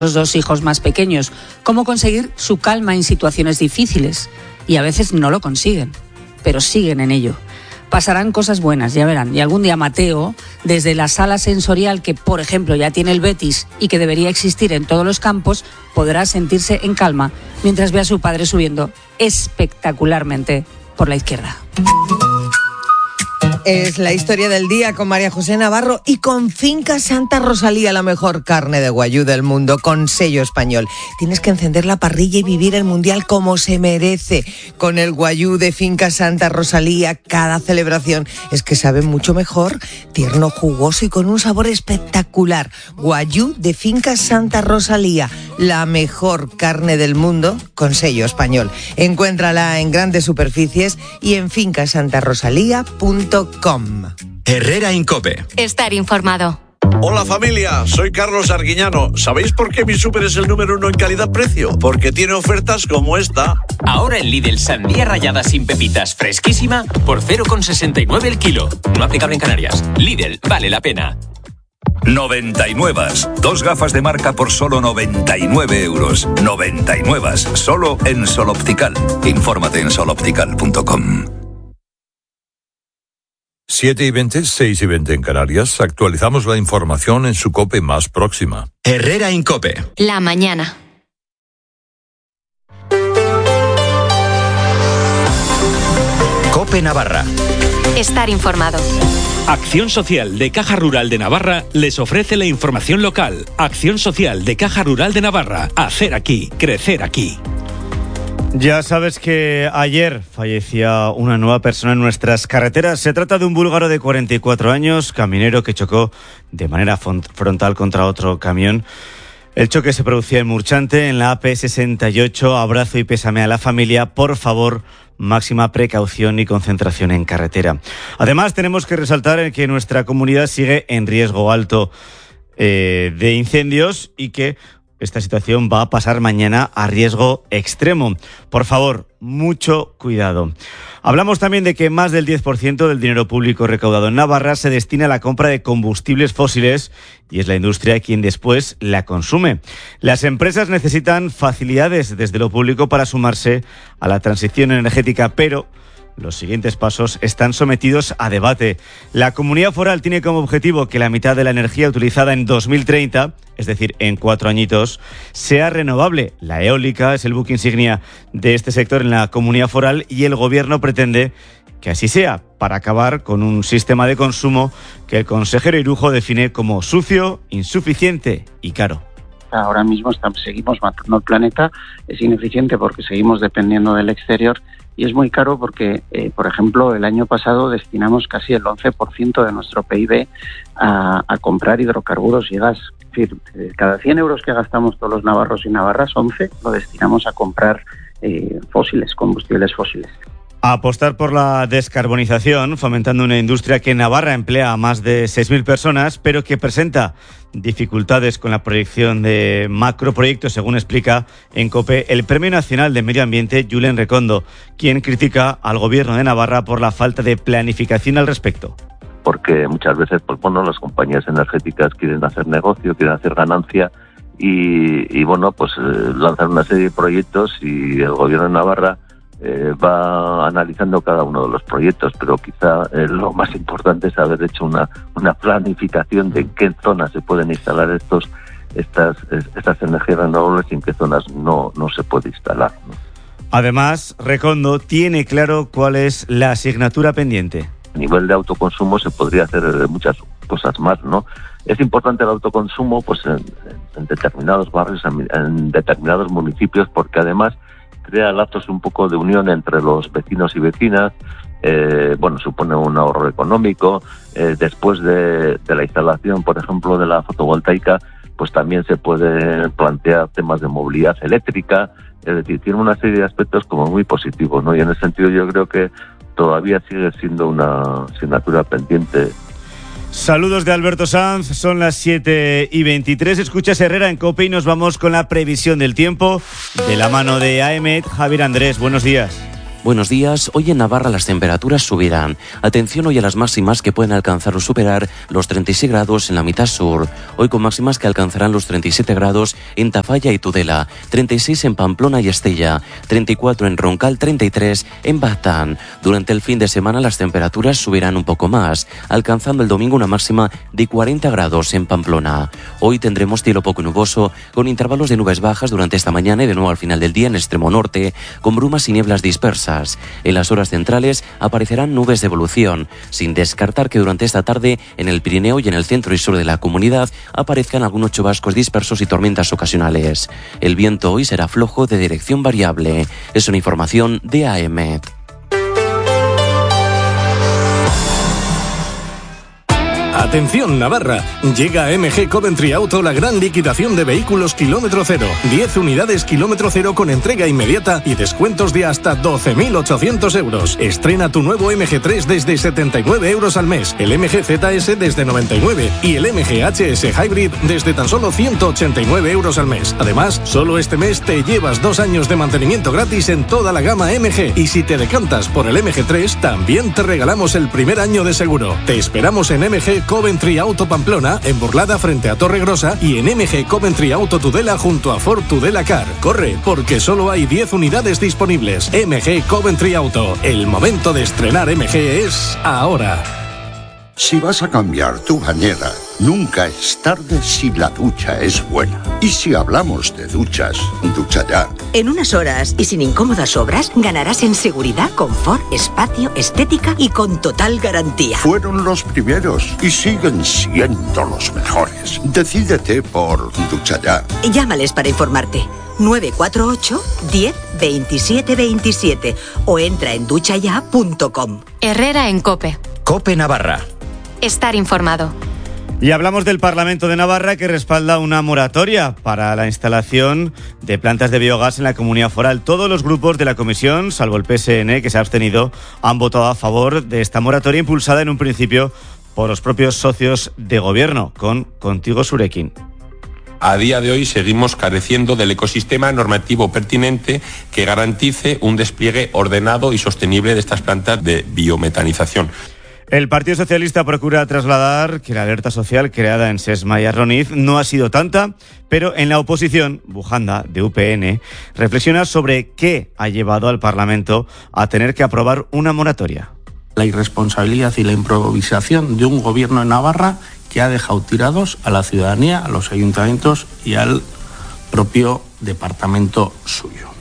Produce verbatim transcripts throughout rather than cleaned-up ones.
los dos hijos más pequeños, cómo conseguir su calma en situaciones difíciles. Y a veces no lo consiguen, pero siguen en ello. Pasarán cosas buenas, ya verán. Y algún día Mateo, desde la sala sensorial que, por ejemplo, ya tiene el Betis y que debería existir en todos los campos, podrá sentirse en calma mientras ve a su padre subiendo espectacularmente por la izquierda. Es la historia del día con María José Navarro y con Finca Santa Rosalía, la mejor carne de guayú del mundo, con sello español. Tienes que encender la parrilla y vivir el Mundial como se merece. Con el guayú de Finca Santa Rosalía, cada celebración es que sabe mucho mejor, tierno, jugoso y con un sabor espectacular. Guayú de Finca Santa Rosalía, la mejor carne del mundo, con sello español. Encuéntrala en grandes superficies y en finca santa rosalía punto com. Herrera Incope. Estar informado. Hola familia, soy Carlos Arguiñano. ¿Sabéis por qué mi súper es el número uno en calidad-precio? Porque tiene ofertas como esta. Ahora en Lidl, sandía rallada sin pepitas fresquísima por cero coma sesenta y nueve el kilo. No aplicable en Canarias. Lidl, vale la pena. noventa y nueve. Dos gafas de marca por solo noventa y nueve euros. noventa y nueve. Solo en Sol Optical. Infórmate en sol optical punto com. siete y veinte, seis y veinte en Canarias. Actualizamos la información en su COPE más próxima. Herrera Incope. La mañana. COPE Navarra. Estar informado. Acción Social de Caja Rural de Navarra les ofrece la información local. Acción Social de Caja Rural de Navarra. Hacer aquí, crecer aquí. Ya sabes que ayer fallecía una nueva persona en nuestras carreteras. Se trata de un búlgaro de cuarenta y cuatro años, caminero que chocó de manera frontal contra otro camión. El choque se producía en Murchante, en la A P sesenta y ocho. Abrazo y pésame a la familia. Por favor, máxima precaución y concentración en carretera. Además, tenemos que resaltar que nuestra comunidad sigue en riesgo alto eh, de incendios y que esta situación va a pasar mañana a riesgo extremo. Por favor, mucho cuidado. Hablamos también de que más del diez por ciento del dinero público recaudado en Navarra se destina a la compra de combustibles fósiles y es la industria quien después la consume. Las empresas necesitan facilidades desde lo público para sumarse a la transición energética, pero los siguientes pasos están sometidos a debate. La Comunidad Foral tiene como objetivo que la mitad de la energía utilizada en dos mil treinta, es decir, en cuatro añitos, sea renovable. La eólica es el buque insignia de este sector en la Comunidad Foral y el Gobierno pretende que así sea, para acabar con un sistema de consumo que el consejero Irujo define como sucio, insuficiente y caro. Ahora mismo estamos, seguimos matando al planeta, es ineficiente porque seguimos dependiendo del exterior y es muy caro porque, eh, por ejemplo, el año pasado destinamos casi el once por ciento de nuestro P I B a, a comprar hidrocarburos y gas. Es decir, de cada cien euros que gastamos todos los navarros y navarras, once lo destinamos a comprar eh, fósiles, combustibles fósiles. A apostar por la descarbonización, fomentando una industria que en Navarra emplea a más de seis mil personas, pero que presenta dificultades con la proyección de macroproyectos, según explica en COPE el Premio Nacional de Medio Ambiente, Julen Recondo, quien critica al Gobierno de Navarra por la falta de planificación al respecto. Porque muchas veces, pues bueno, las compañías energéticas quieren hacer negocio, quieren hacer ganancia y, y bueno, pues eh, lanzan una serie de proyectos y el Gobierno de Navarra Eh, va analizando cada uno de los proyectos, pero quizá eh, lo más importante es haber hecho una, una planificación de en qué zonas se pueden instalar estos estas estas energías renovables y en qué zonas no, no se puede instalar, ¿no? Además, Recondo tiene claro cuál es la asignatura pendiente. A nivel de autoconsumo se podría hacer muchas cosas más, ¿no? Es importante el autoconsumo pues en, en determinados barrios, en, en determinados municipios, porque además crea lazos un poco de unión entre los vecinos y vecinas, eh, bueno, supone un ahorro económico, eh, después de, de la instalación, por ejemplo, de la fotovoltaica, pues también se puede plantear temas de movilidad eléctrica, es decir, tiene una serie de aspectos como muy positivos, ¿no? Y en ese sentido yo creo que todavía sigue siendo una asignatura pendiente. Saludos de Alberto Sanz, son las siete y veintitrés, escuchas Herrera en COPE y nos vamos con la previsión del tiempo de la mano de AEMET. Javier Andrés, buenos días. Buenos días. Hoy en Navarra las temperaturas subirán. Atención hoy a las máximas que pueden alcanzar o superar los treinta y seis grados en la mitad sur. Hoy con máximas que alcanzarán los treinta y siete grados en Tafalla y Tudela, treinta y seis en Pamplona y Estella, treinta y cuatro en Roncal, treinta y tres en Baztán. Durante el fin de semana las temperaturas subirán un poco más, alcanzando el domingo una máxima de cuarenta grados en Pamplona. Hoy tendremos cielo poco nuboso, con intervalos de nubes bajas durante esta mañana y de nuevo al final del día en el extremo norte, con brumas y nieblas dispersas. En las horas centrales aparecerán nubes de evolución, sin descartar que durante esta tarde en el Pirineo y en el centro y sur de la comunidad aparezcan algunos chubascos dispersos y tormentas ocasionales. El viento hoy será flojo de dirección variable. Es una información de A E M E T. Atención Navarra, llega a M G Coventry Auto la gran liquidación de vehículos kilómetro cero. diez unidades kilómetro cero con entrega inmediata y descuentos de hasta doce mil ochocientos euros. Estrena tu nuevo M G tres desde setenta y nueve euros al mes, el M G Z S desde noventa y nueve y el M G H S Hybrid desde tan solo ciento ochenta y nueve euros al mes. Además, solo este mes te llevas dos años de mantenimiento gratis en toda la gama M G y si te decantas por el M G tres, también te regalamos el primer año de seguro. Te esperamos en M G Coventry Auto Pamplona, en Burlada frente a Torregrosa y en M G Coventry Auto Tudela junto a Ford Tudela Car. Corre, porque solo hay diez unidades disponibles. M G Coventry Auto. El momento de estrenar M G es ahora. Si vas a cambiar tu bañera, nunca es tarde si la ducha es buena. Y si hablamos de duchas, ducha ya. En unas horas y sin incómodas obras, ganarás en seguridad, confort, espacio, estética y con total garantía. Fueron los primeros y siguen siendo los mejores. Decídete por ducha ya. Llámales para informarte. nueve cuatro ocho, diez, veintisiete, veintisiete o entra en duchaya punto com. Herrera en COPE. COPE Navarra. Estar informado. Y hablamos del Parlamento de Navarra, que respalda una moratoria para la instalación de plantas de biogás en la Comunidad Foral. Todos los grupos de la comisión, salvo el P S N, que se ha abstenido, han votado a favor de esta moratoria impulsada en un principio por los propios socios de gobierno, con Contigo Surekin. A día de hoy seguimos careciendo del ecosistema normativo pertinente que garantice un despliegue ordenado y sostenible de estas plantas de biometanización. El Partido Socialista procura trasladar que la alerta social creada en Sesma y Arroniz no ha sido tanta, pero en la oposición, Bujanda, de U P N, reflexiona sobre qué ha llevado al Parlamento a tener que aprobar una moratoria. La irresponsabilidad y la improvisación de un gobierno en Navarra que ha dejado tirados a la ciudadanía, a los ayuntamientos y al propio departamento suyo.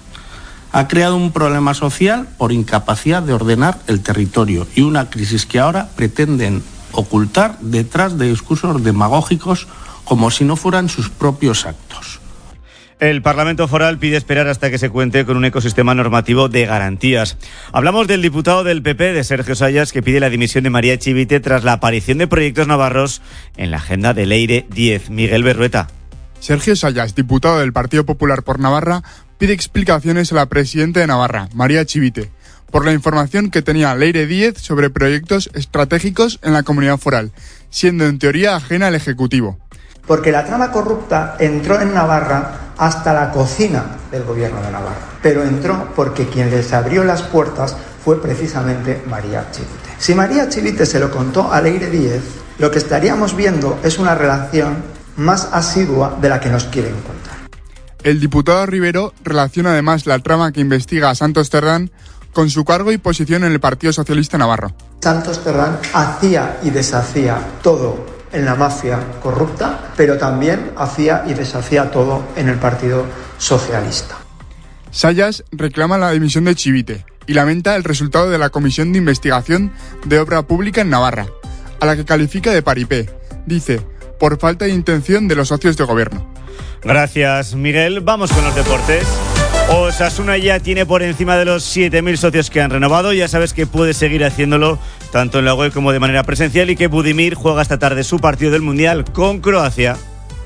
Ha creado un problema social por incapacidad de ordenar el territorio y una crisis que ahora pretenden ocultar detrás de discursos demagógicos como si no fueran sus propios actos. El Parlamento Foral pide esperar hasta que se cuente con un ecosistema normativo de garantías. Hablamos del diputado del P P, de Sergio Sayas, que pide la dimisión de María Chivite tras la aparición de proyectos navarros en la agenda del Leire diez. Miguel Berrueta. Sergio Sayas, diputado del Partido Popular por Navarra, pide explicaciones a la presidenta de Navarra, María Chivite, por la información que tenía Leire diez sobre proyectos estratégicos en la comunidad foral, siendo en teoría ajena al Ejecutivo. Porque la trama corrupta entró en Navarra hasta la cocina del gobierno de Navarra, pero entró porque quien les abrió las puertas fue precisamente María Chivite. Si María Chivite se lo contó a Leire diez, lo que estaríamos viendo es una relación más asidua de la que nos quieren contar. El diputado Rivero relaciona además la trama que investiga a Santos Cerdán con su cargo y posición en el Partido Socialista Navarro. Santos Cerdán hacía y deshacía todo en la mafia corrupta, pero también hacía y deshacía todo en el Partido Socialista. Sayas reclama la dimisión de Chivite y lamenta el resultado de la Comisión de Investigación de Obra Pública en Navarra, a la que califica de paripé, dice, por falta de intención de los socios de gobierno. Gracias, Miguel. Vamos con los deportes. Osasuna ya tiene por encima de los siete mil socios que han renovado. Ya sabes que puede seguir haciéndolo tanto en la web como de manera presencial y que Budimir juega esta tarde su partido del Mundial con Croacia.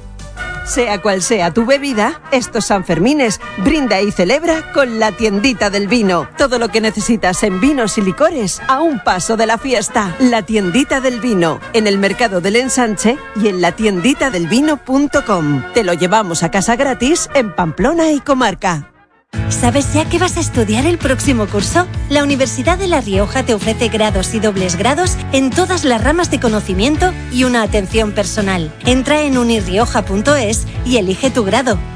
Sea cual sea tu bebida, estos Sanfermines brinda y celebra con la tiendita del vino. Todo lo que necesitas en vinos y licores a un paso de la fiesta. La tiendita del vino, en el Mercado del Ensanche y en la tiendita del vino punto com. Te lo llevamos a casa gratis en Pamplona y comarca. ¿Sabes ya qué vas a estudiar el próximo curso? La Universidad de La Rioja te ofrece grados y dobles grados en todas las ramas de conocimiento y una atención personal. Entra en unirrioja punto es y elige tu grado.